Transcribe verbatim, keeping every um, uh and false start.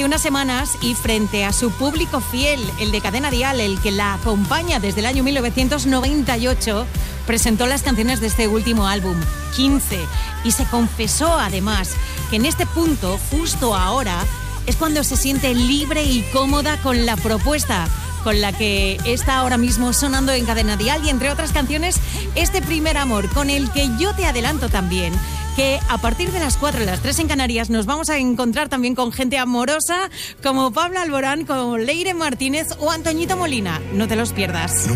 hace unas semanas y frente a su público fiel, el de Cadena Dial, el que la acompaña desde el año mil novecientos noventa y ocho, presentó las canciones de este último álbum, quince, y se confesó además que en este punto, justo ahora, es cuando se siente libre y cómoda con la propuesta con la que está ahora mismo sonando en Cadena Dial y entre otras canciones este Primer Amor, con el que yo te adelanto también que a partir de las cuatro, las tres en Canarias, nos vamos a encontrar también con gente amorosa como Pablo Alborán, como Leire Martínez o Antoñito Molina. No te los pierdas.